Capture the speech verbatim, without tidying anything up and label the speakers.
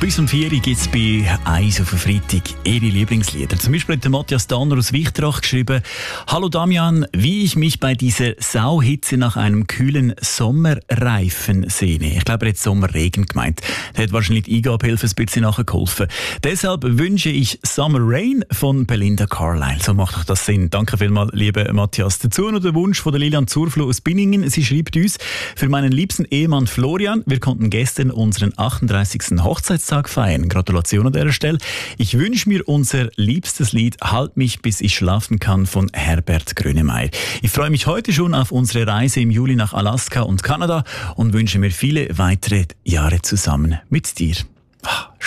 Speaker 1: Bis um vier Uhr gibt es bei «Eis auf den Freitag» ihre Lieblingslieder. Zum Beispiel hat der Matthias Danner aus Wichterach geschrieben: «Hallo Damian, wie ich mich bei dieser Sauhitze nach einem kühlen Sommerreifen sehne.» Ich glaube, er hat Sommerregen gemeint. Der hat wahrscheinlich die Eingabehilfe ein bisschen nachgeholfen. Deshalb wünsche ich «Summer Rain» von Belinda Carlisle. So macht doch das Sinn. Danke vielmals, lieber Matthias. Dazu noch der Wunsch von der Lilian Zurflo aus Binningen. Sie schreibt uns: «Für meinen liebsten Ehemann Florian, wir konnten gestern unseren achtunddreißigsten Hochzeitstag feiern. Gratulation an dieser Stelle. Ich wünsche mir unser liebstes Lied »Halt mich, bis ich schlafen kann« von Herbert Grönemeyer. Ich freue mich heute schon auf unsere Reise im Juli nach Alaska und Kanada und wünsche mir viele weitere Jahre zusammen mit dir.»